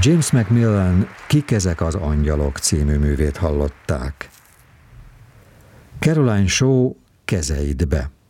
James Macmillan Kik ezek az angyalok című művét hallották. Caroline Shaw Kezeidbe.